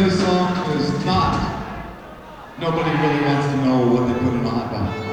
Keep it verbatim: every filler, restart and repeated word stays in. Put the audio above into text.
this song is not Nobody Really Wants to Know What They Put in a Hot Dog.